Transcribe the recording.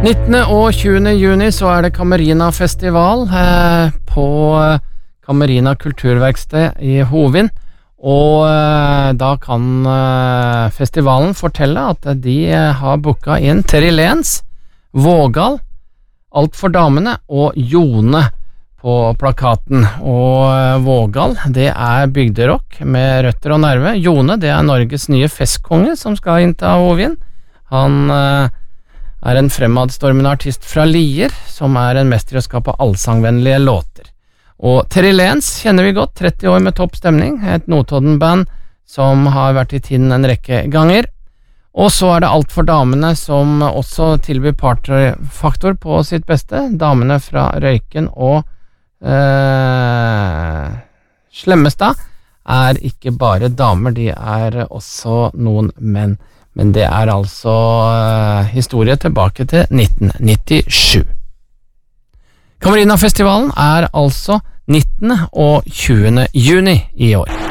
19. og 20. juni så det Kamerina Festival på Kamerina Kulturverksted i Hovin, og da kan festivalen fortelle at de har booket inn Terry Lenz, Vågal, Alt for damene og Jone på plakaten. Og Vågal, det bygderock med røtter og nerve. Jone, det Norges nye festkonge som skal innta Hovin. Han en fremadstormende artist fra Lier, som en mester i å skape allsangvennlige låter. Og Terry Lenz kjenner vi godt, 30 år med topp stemning, et Notodden-band som har vært i tiden en rekke ganger. Og så det Alt for damene, som også tilbyr partyfaktor på sitt beste. Damene fra Røyken og Slemmestad ikke bare damer, de også noen menn. Men det altså historie tilbake til 1997. Kamerina-festivalen altså 19. og 20. juni i år.